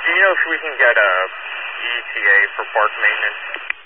Do you know if we can get a ETA for park maintenance?